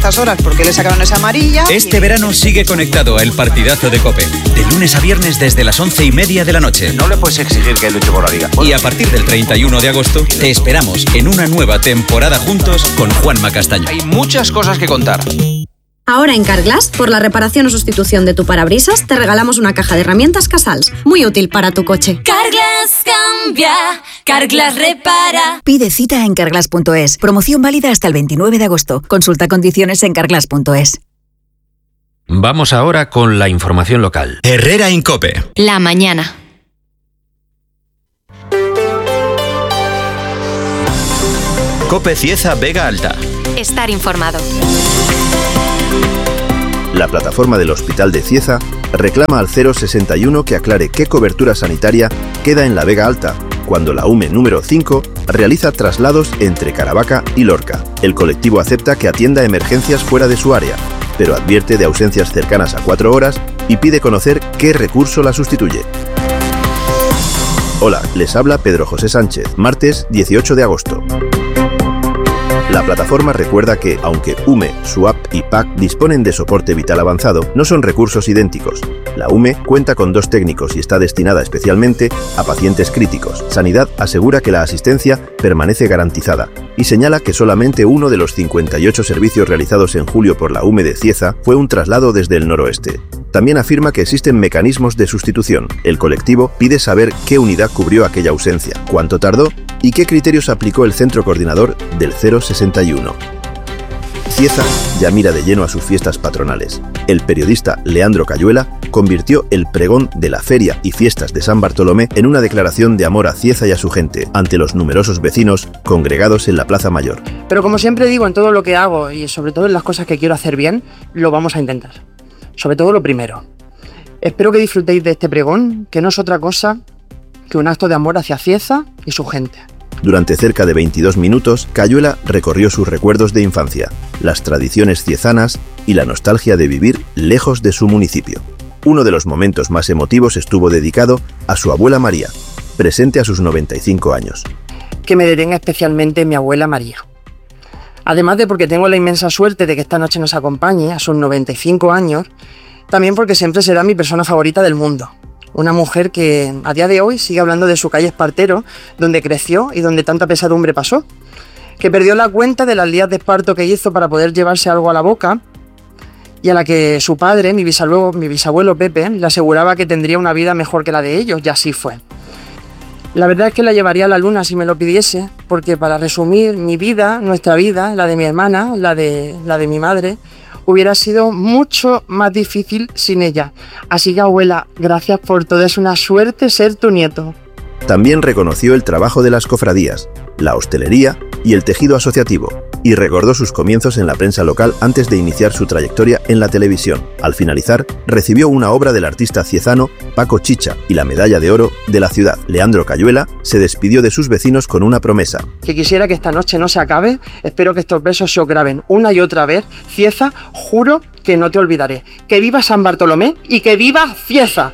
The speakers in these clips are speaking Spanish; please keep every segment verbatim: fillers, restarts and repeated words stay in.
esas horas porque le sacaron esa amarilla. Este y... verano sigue conectado a El Partidazo de COPE. De lunes a viernes desde las once y media de la noche. No le puedes exigir que luche por la liga. Y a partir del treinta y uno de agosto te esperamos en una nueva temporada juntos con Juanma Castaño. Hay muchas cosas que contar. Ahora en Carglass, por la reparación o sustitución de tu parabrisas, te regalamos una caja de herramientas Casals, muy útil para tu coche. Carglass cambia, Carglass repara. Pide cita en carglass punto es. Promoción válida hasta el veintinueve de agosto. Consulta condiciones en carglass punto es. Vamos ahora con la información local. Herrera Incope. La mañana. COPE Cieza Vega Alta. Estar informado. La plataforma del Hospital de Cieza reclama al cero sesenta y uno que aclare qué cobertura sanitaria queda en la Vega Alta, cuando la U M E número cinco realiza traslados entre Caravaca y Lorca. El colectivo acepta que atienda emergencias fuera de su área, pero advierte de ausencias cercanas a cuatro horas y pide conocer qué recurso la sustituye. Hola, les habla Pedro José Sánchez, martes dieciocho de agosto. La plataforma recuerda que, aunque U M E, SUAP y P A C disponen de soporte vital avanzado, no son recursos idénticos. La U M E cuenta con dos técnicos y está destinada especialmente a pacientes críticos. Sanidad asegura que la asistencia permanece garantizada y señala que solamente uno de los cincuenta y ocho servicios realizados en julio por la U M E de Cieza fue un traslado desde el noroeste. También afirma que existen mecanismos de sustitución. El colectivo pide saber qué unidad cubrió aquella ausencia, cuánto tardó y qué criterios aplicó el centro coordinador del cero sesenta y uno. Cieza ya mira de lleno a sus fiestas patronales. El periodista Leandro Cayuela convirtió el pregón de la Feria y Fiestas de San Bartolomé en una declaración de amor a Cieza y a su gente, ante los numerosos vecinos congregados en la Plaza Mayor. Pero como siempre digo, en todo lo que hago y sobre todo en las cosas que quiero hacer bien, lo vamos a intentar. Sobre todo lo primero. Espero que disfrutéis de este pregón, que no es otra cosa que un acto de amor hacia Cieza y su gente. Durante cerca de veintidós minutos, Cayuela recorrió sus recuerdos de infancia, las tradiciones ciezanas y la nostalgia de vivir lejos de su municipio. Uno de los momentos más emotivos estuvo dedicado a su abuela María, presente a sus noventa y cinco años. Que me detenga especialmente mi abuela María. Además de porque tengo la inmensa suerte de que esta noche nos acompañe a sus noventa y cinco años, también porque siempre será mi persona favorita del mundo. Una mujer que a día de hoy sigue hablando de su calle Espartero, donde creció y donde tanta pesadumbre pasó. Que perdió la cuenta de las lías de esparto que hizo para poder llevarse algo a la boca y a la que su padre, mi bisabuelo, mi bisabuelo Pepe, le aseguraba que tendría una vida mejor que la de ellos, y así fue. La verdad es que la llevaría a la luna si me lo pidiese, porque para resumir, mi vida, nuestra vida, la de mi hermana, la de, la de mi madre, hubiera sido mucho más difícil sin ella. Así que, abuela, gracias por todo, es una suerte ser tu nieto. También reconoció el trabajo de las cofradías, la hostelería y el tejido asociativo, y recordó sus comienzos en la prensa local antes de iniciar su trayectoria en la televisión. Al finalizar, recibió una obra del artista ciezano Paco Chicha y la medalla de oro de la ciudad. Leandro Cayuela se despidió de sus vecinos con una promesa. Que quisiera que esta noche no se acabe, espero que estos besos se os graben una y otra vez. Cieza, juro que no te olvidaré. Que viva San Bartolomé y que viva Cieza.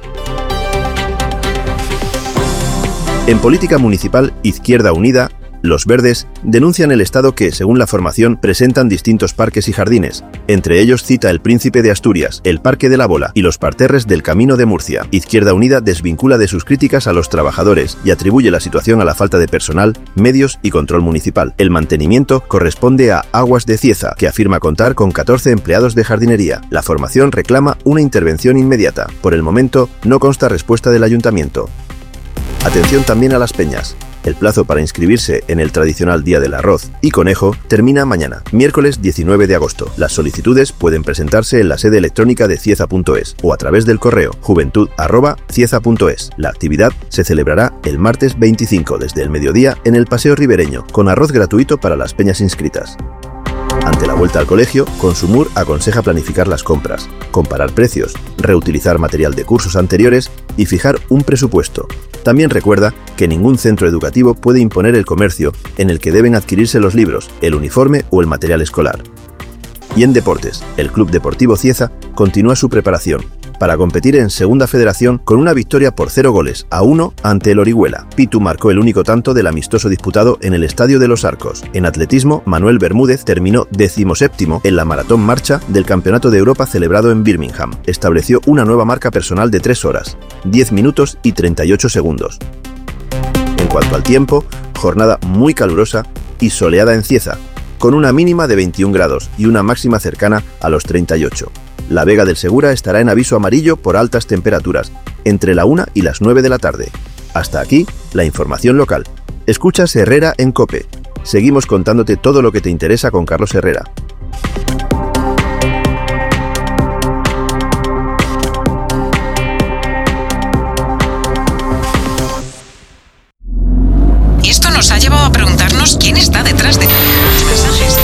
En política municipal, Izquierda Unida, los Verdes denuncian el estado que, según la formación, presentan distintos parques y jardines. Entre ellos cita el Príncipe de Asturias, el Parque de la Bola y los parterres del Camino de Murcia. Izquierda Unida desvincula de sus críticas a los trabajadores y atribuye la situación a la falta de personal, medios y control municipal. El mantenimiento corresponde a Aguas de Cieza, que afirma contar con catorce empleados de jardinería. La formación reclama una intervención inmediata. Por el momento, no consta respuesta del ayuntamiento. Atención también a Las Peñas. El plazo para inscribirse en el tradicional Día del Arroz y Conejo termina mañana, miércoles diecinueve de agosto. Las solicitudes pueden presentarse en la sede electrónica de cieza punto es o a través del correo juventud arroba cieza punto es. La actividad se celebrará el martes veinticinco desde el mediodía en el Paseo Ribereño, con arroz gratuito para las peñas inscritas. Ante la vuelta al colegio, Consumur aconseja planificar las compras, comparar precios, reutilizar material de cursos anteriores y fijar un presupuesto. También recuerda que ningún centro educativo puede imponer el comercio en el que deben adquirirse los libros, el uniforme o el material escolar. Y en deportes, el Club Deportivo Cieza continúa su preparación. para competir en Segunda Federación con una victoria por cero goles a uno ante el Orihuela. Pitu marcó el único tanto del amistoso disputado en el Estadio de los Arcos. En atletismo, Manuel Bermúdez terminó decimoséptimo en la maratón marcha del Campeonato de Europa celebrado en Birmingham. Estableció una nueva marca personal de tres horas, diez minutos y treinta y ocho segundos. En cuanto al tiempo, jornada muy calurosa y soleada en Cieza, con una mínima de veintiún grados y una máxima cercana a los treinta y ocho. La Vega del Segura estará en aviso amarillo por altas temperaturas, entre la una y las nueve de la tarde. Hasta aquí, la información local. Escuchas Herrera en COPE. Seguimos contándote todo lo que te interesa con Carlos Herrera. Esto nos ha llevado a preguntarnos quién está detrás de los mensajes.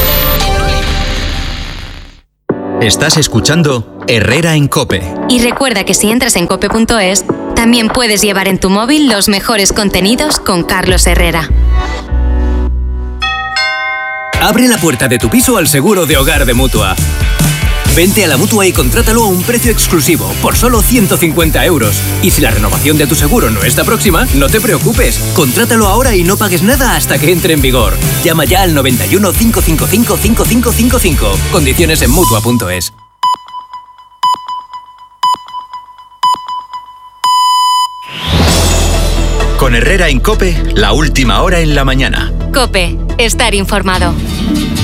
Estás escuchando Herrera en COPE. Y recuerda que si entras en cope punto es, también puedes llevar en tu móvil los mejores contenidos con Carlos Herrera. Abre la puerta de tu piso al seguro de hogar de Mutua. Vente a la Mutua y contrátalo a un precio exclusivo, por solo ciento cincuenta euros. Y si la renovación de tu seguro no está próxima, no te preocupes. Contrátalo ahora y no pagues nada hasta que entre en vigor. Llama ya al noventa y uno, cinco cinco cinco, cinco cinco cinco cinco. Condiciones en Mutua punto es. Con Herrera en COPE, la última hora en la mañana. COPE, estar informado.